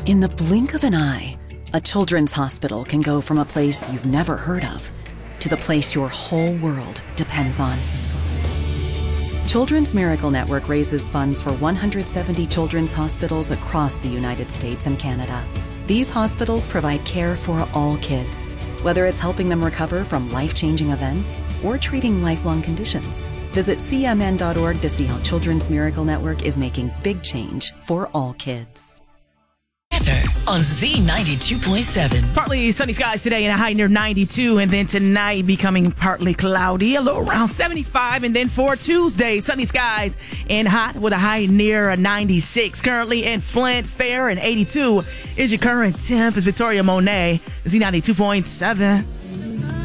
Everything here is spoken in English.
In the blink of an eye, a children's hospital can go from a place you've never heard of to the place your whole world depends on. Children's Miracle Network raises funds for 170 children's hospitals across the United States and Canada. These hospitals provide care for all kids, whether it's helping them recover from life-changing events or treating lifelong conditions. Visit cmn.org to see how Children's Miracle Network is making big change for all kids. On Z92.7. Partly sunny skies today and a high near 92, and then tonight becoming partly cloudy, a low around 75, and then for Tuesday, sunny skies and hot with a high near 96. Currently in Flint, fair and 82 is your current temp. Is Victoria Monet, Z92.7.